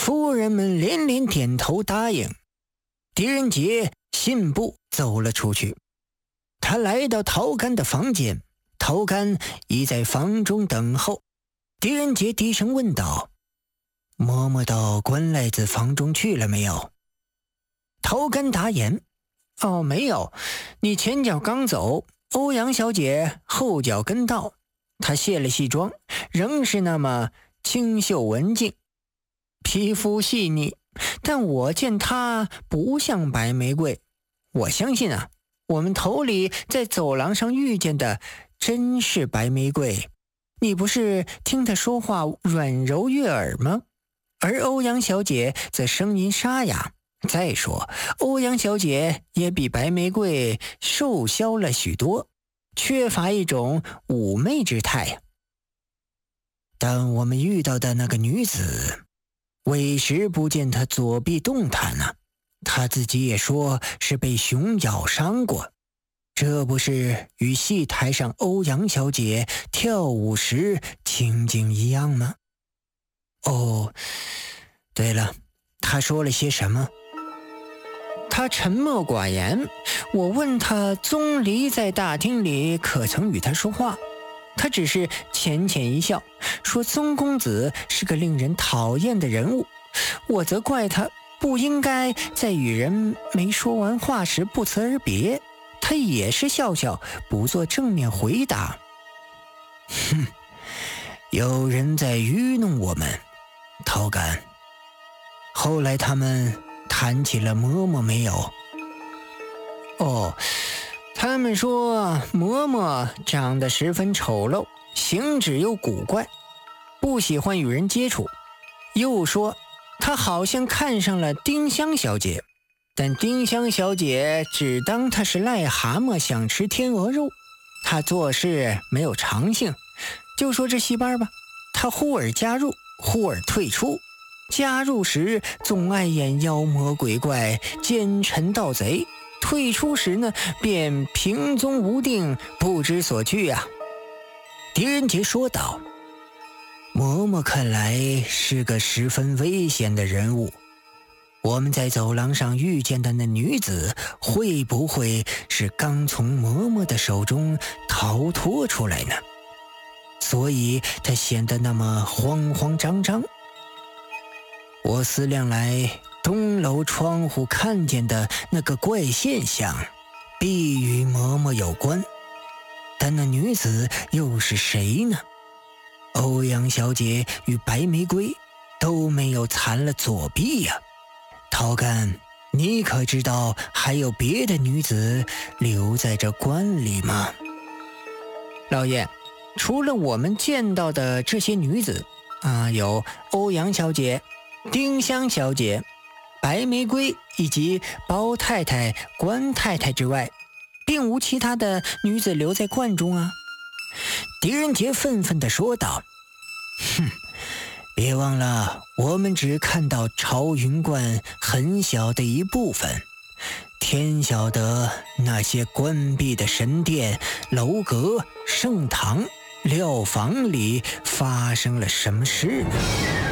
夫人们连连点头答应。狄仁杰信步走了出去。他来到陶干的房间，陶干已在房中等候。狄仁杰低声问道：嬷嬷到关赖子房中去了没有？陶干答言：哦，没有，你前脚刚走，欧阳小姐后脚跟到。她卸了戏妆，仍是那么清秀文静，皮肤细腻，但我见她不像白玫瑰。我相信啊，我们头里在走廊上遇见的真是白玫瑰。你不是听她说话软柔悦耳吗？而欧阳小姐则声音沙哑。再说，欧阳小姐也比白玫瑰瘦削了许多，缺乏一种妩媚之态呀。但我们遇到的那个女子，委实不见她左臂动弹呢。她自己也说是被熊咬伤过，这不是与戏台上欧阳小姐跳舞时情景一样吗？哦，对了，她说了些什么？他沉默寡言，我问他宗离在大厅里可曾与他说话，他只是浅浅一笑，说宗公子是个令人讨厌的人物。我则怪他不应该在与人没说完话时不辞而别，他也是笑笑，不做正面回答。哼，有人在愚弄我们，陶干。后来他们谈起了嬷嬷没有？哦，他们说嬷嬷长得十分丑陋，行止又古怪，不喜欢与人接触。又说她好像看上了丁香小姐，但丁香小姐只当她是癞蛤蟆想吃天鹅肉。她做事没有长性，就说这戏班吧，她忽而加入，忽而退出。加入时总爱演妖魔鬼怪、奸臣盗贼，退出时呢便平踪无定，不知所去啊。狄仁杰说道：嬷嬷看来是个十分危险的人物，我们在走廊上遇见的那女子，会不会是刚从嬷嬷的手中逃脱出来呢？所以她显得那么慌慌张张。我思量来，东楼窗户看见的那个怪现象，必与嬷嬷有关。但那女子又是谁呢？欧阳小姐与白玫瑰都没有残了左臂呀。陶干，你可知道还有别的女子留在这关里吗？老爷，除了我们见到的这些女子有欧阳小姐、丁香小姐、白玫瑰以及包太太、关太太之外，并无其他的女子留在观中啊。狄仁杰愤愤地说道：哼，别忘了，我们只看到朝云观很小的一部分，天晓得那些关闭的神殿、楼阁、圣堂、料房里发生了什么事呢？